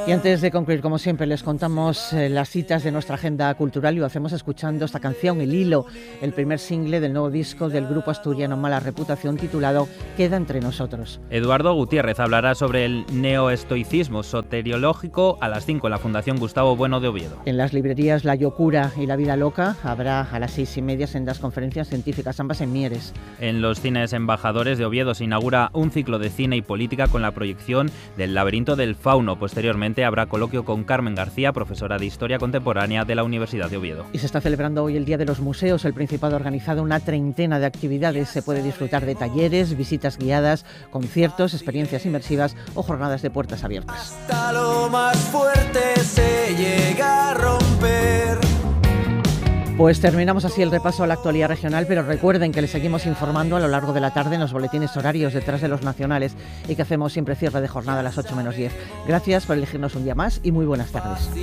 Y antes de concluir, como siempre, les contamos las citas de nuestra agenda cultural y lo hacemos escuchando esta canción, El Hilo, el primer single del nuevo disco del grupo asturiano Mala Reputación, titulado Queda entre nosotros. Eduardo Gutiérrez hablará sobre el neoestoicismo soteriológico a las 5 en la Fundación Gustavo Bueno de Oviedo. En las librerías La Locura y La Vida Loca habrá a las 6:30 sendas conferencias científicas, ambas en Mieres. En los cines Embajadores de Oviedo se inaugura un ciclo de cine y política con la proyección del Laberinto del Fauno. Posteriormente habrá coloquio con Carmen García, profesora de Historia Contemporánea de la Universidad de Oviedo. Y se está celebrando hoy el Día de los Museos. El Principado ha organizado una treintena de actividades. Se puede disfrutar de talleres, visitas guiadas, conciertos, experiencias inmersivas o jornadas de puertas abiertas. Hasta lo más fuerte se llega a romper. Pues terminamos así el repaso a la actualidad regional, pero recuerden que les seguimos informando a lo largo de la tarde en los boletines horarios detrás de los nacionales y que hacemos siempre cierre de jornada a las 8 menos 10. Gracias por elegirnos un día más y muy buenas tardes.